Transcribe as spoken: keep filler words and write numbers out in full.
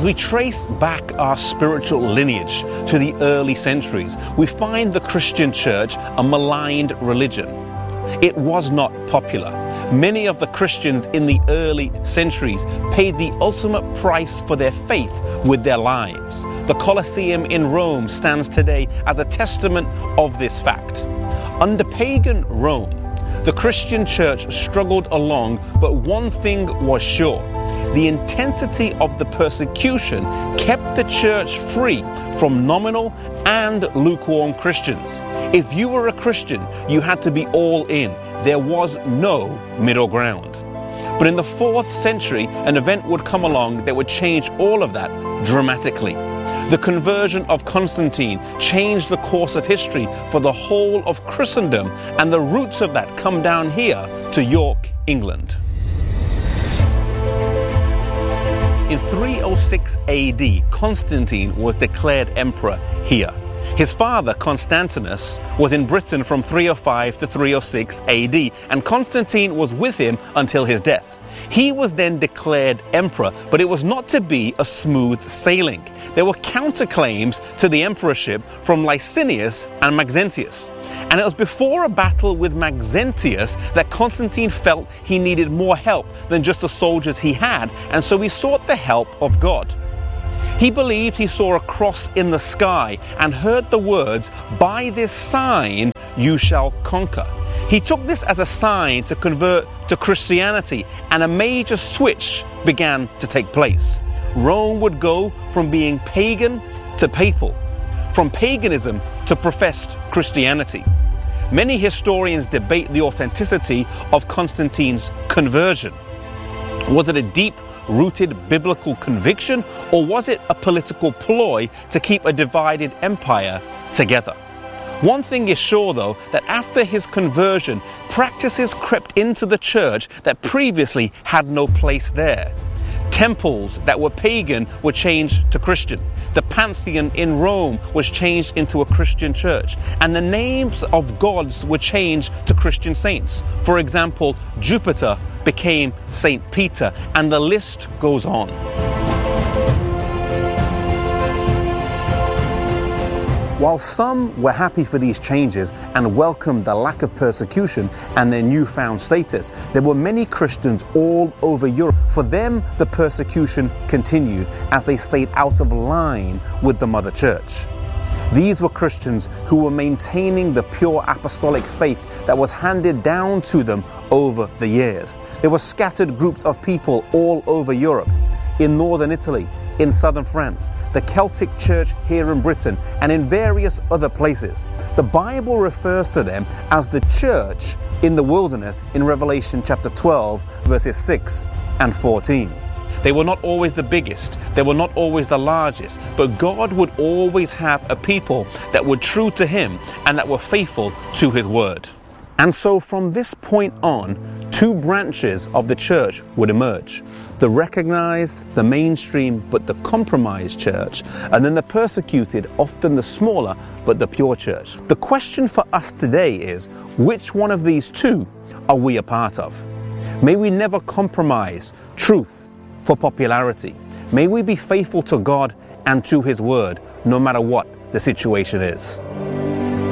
As we trace back our spiritual lineage to the early centuries, we find the Christian church a maligned religion. It was not popular. Many of the Christians in the early centuries paid the ultimate price for their faith with their lives. The Colosseum in Rome stands today as a testament of this fact. Under pagan Rome, the Christian church struggled along, but one thing was sure. The intensity of the persecution kept the church free from nominal and lukewarm Christians. If you were a Christian, you had to be all in. There was no middle ground. But in the fourth century, an event would come along that would change all of that dramatically. The conversion of Constantine changed the course of history for the whole of Christendom, and the roots of that come down here to York, England. In three oh six A D, Constantine was declared emperor here. His father, Constantinus, was in Britain from three oh five to three oh six A D, and Constantine was with him until his death. He was then declared emperor, but it was not to be a smooth sailing. There were counterclaims to the emperorship from Licinius and Maxentius. And it was before a battle with Maxentius that Constantine felt he needed more help than just the soldiers he had, and so he sought the help of God. He believed he saw a cross in the sky and heard the words, "By this sign you shall conquer." He took this as a sign to convert to Christianity, and a major switch began to take place. Rome would go from being pagan to papal, from paganism to professed Christianity. Many historians debate the authenticity of Constantine's conversion. Was it a deep-rooted biblical conviction, or was it a political ploy to keep a divided empire together? One thing is sure, though, that after his conversion, practices crept into the church that previously had no place there. Temples that were pagan were changed to Christian. The Pantheon in Rome was changed into a Christian church. And the names of gods were changed to Christian saints. For example, Jupiter became Saint Peter, and the list goes on. While some were happy for these changes and welcomed the lack of persecution and their newfound status, there were many Christians all over Europe. For them, the persecution continued as they stayed out of line with the Mother Church. These were Christians who were maintaining the pure apostolic faith that was handed down to them over the years. There were scattered groups of people all over Europe, in northern Italy, in southern France, the Celtic Church here in Britain, and in various other places. The Bible refers to them as the church in the wilderness in Revelation chapter twelve, verses six and fourteen. They were not always the biggest, they were not always the largest, but God would always have a people that were true to Him and that were faithful to His word. And so from this point on, two branches of the church would emerge. The recognized, the mainstream, but the compromised church, and then the persecuted, often the smaller, but the pure church. The question for us today is, which one of these two are we a part of? May we never compromise truth for popularity. May we be faithful to God and to His word, no matter what the situation is.